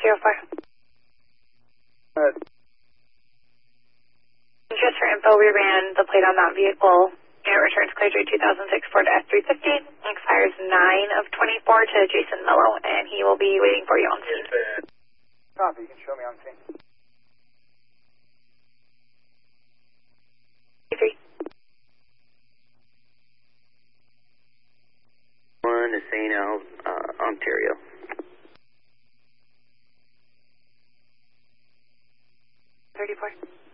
Just for info, we ran the plate on that vehicle. It returns Clay 2006 Ford F-350. Expires 9/24 to Jason Mello, and he will be waiting for you on scene. Copy, you can show me on scene. 3. 1 to St. Al, Ontario. 34.